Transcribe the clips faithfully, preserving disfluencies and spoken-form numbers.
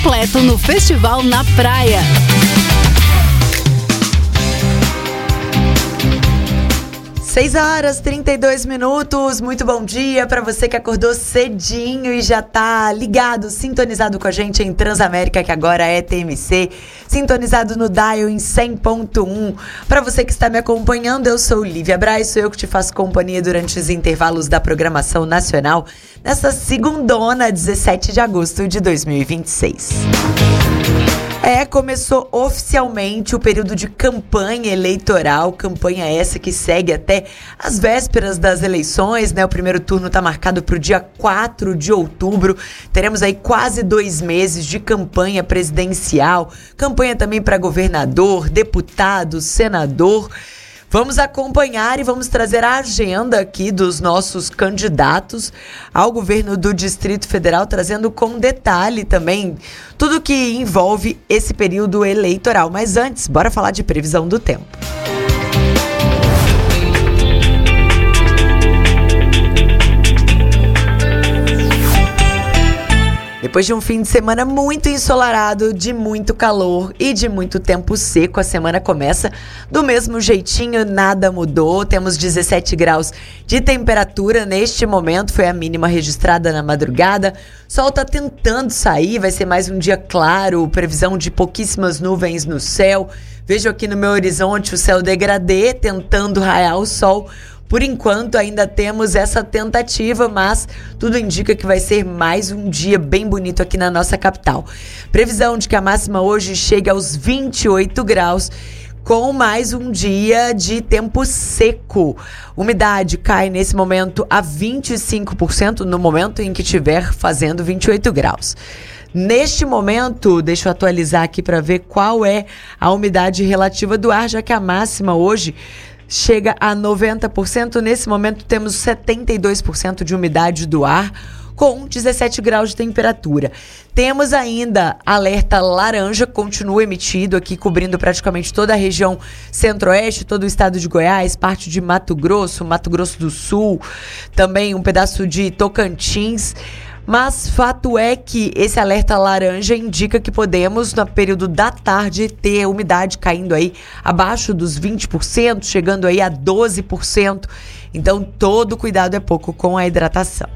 completo no Festival na Praia. seis horas e trinta e dois minutos, muito bom dia para você que acordou cedinho e já tá ligado, sintonizado com a gente em Transamérica, que agora é T M C, sintonizado no Dial em cem ponto um. Para você que está me acompanhando, eu sou Lívia Braz, sou eu que te faço companhia durante os intervalos da programação nacional, nessa segundona, dezessete de agosto de dois mil e vinte e seis. É, começou oficialmente o período de campanha eleitoral, campanha essa que segue até as vésperas das eleições, né? O primeiro turno está marcado para o dia quatro de outubro, teremos aí quase dois meses de campanha presidencial, campanha também para governador, deputado, senador. Vamos acompanhar e vamos trazer a agenda aqui dos nossos candidatos ao governo do Distrito Federal, trazendo com detalhe também tudo que envolve esse período eleitoral. Mas antes, bora falar de previsão do tempo. Depois de um fim de semana muito ensolarado, de muito calor e de muito tempo seco, a semana começa do mesmo jeitinho, nada mudou. Temos dezessete graus de temperatura neste momento, foi a mínima registrada na madrugada. O sol tá tentando sair, vai ser mais um dia claro, previsão de pouquíssimas nuvens no céu. Vejo aqui no meu horizonte o céu degradê, tentando raiar o sol. Por enquanto ainda temos essa tentativa, mas tudo indica que vai ser mais um dia bem bonito aqui na nossa capital. Previsão de que a máxima hoje chegue aos vinte e oito graus, com mais um dia de tempo seco. Umidade cai nesse momento a vinte e cinco por cento no momento em que estiver fazendo vinte e oito graus. Neste momento, deixa eu atualizar aqui para ver qual é a umidade relativa do ar, já que a máxima hoje chega a noventa por cento. Nesse momento temos setenta e dois por cento de umidade do ar, com dezessete graus de temperatura. Temos ainda alerta laranja, continua emitido aqui, cobrindo praticamente toda a região centro-oeste, todo o estado de Goiás, parte de Mato Grosso, Mato Grosso do Sul, também um pedaço de Tocantins. Mas fato é que esse alerta laranja indica que podemos, no período da tarde, ter a umidade caindo aí abaixo dos vinte por cento, chegando aí a doze por cento. Então, todo cuidado é pouco com a hidratação.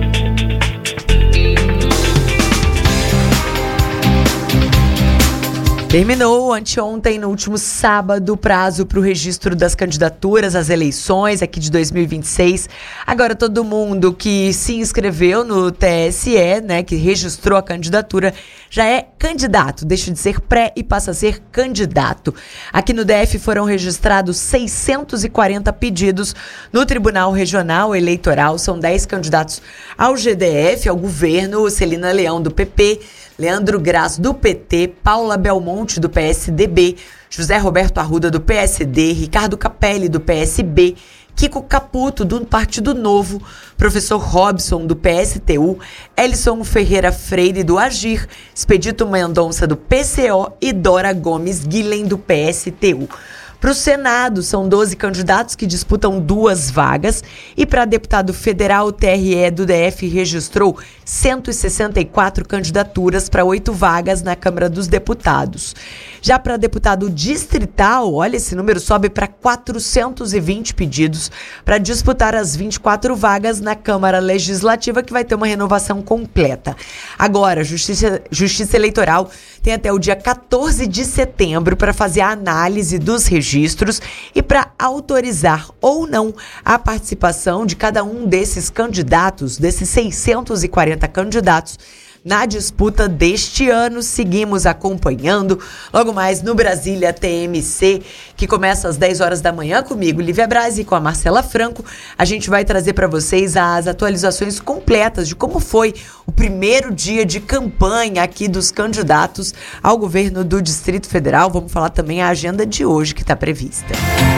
Terminou anteontem, no último sábado, o prazo para o registro das candidaturas às eleições aqui de dois mil e vinte e seis. Agora todo mundo que se inscreveu no T S E, né, que registrou a candidatura, já é candidato, deixa de ser pré e passa a ser candidato. Aqui no D F foram registrados seiscentos e quarenta pedidos no Tribunal Regional Eleitoral. São dez candidatos ao G D F, ao governo: Celina Leão, do P P, Leandro Grasso, do P T, Paula Belmonte, do P S D B, José Roberto Arruda, do P S D, Ricardo Capelli, do P S B, Kiko Caputo, do Partido Novo, Professor Robson, do P S T U, Elison Ferreira Freire, do Agir, Expedito Mendonça, do P C O e Dora Gomes Guilhem, do P S T U. Para o Senado, são doze candidatos que disputam duas vagas, e para deputado federal, o T R E do D F registrou cento e sessenta e quatro candidaturas para oito vagas na Câmara dos Deputados. Já para deputado distrital, olha, esse número sobe para quatrocentos e vinte pedidos para disputar as vinte e quatro vagas na Câmara Legislativa, que vai ter uma renovação completa. Agora, a Justiça, Justiça Eleitoral tem até o dia quatorze de setembro para fazer a análise dos registros e para autorizar ou não a participação de cada um desses candidatos, desses seiscentos e quarenta candidatos, na disputa deste ano. Seguimos acompanhando logo mais no Brasília T M C, que começa às dez horas da manhã comigo, Lívia Braz, e com a Marcela Franco. A gente vai trazer para vocês as atualizações completas de como foi o primeiro dia de campanha aqui dos candidatos ao governo do Distrito Federal. Vamos falar também a agenda de hoje que está prevista.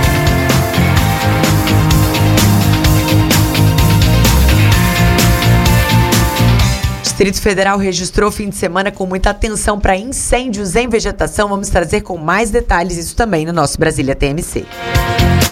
Distrito Federal registrou fim de semana com muita atenção para incêndios em vegetação. Vamos trazer com mais detalhes isso também no nosso Brasília T M C.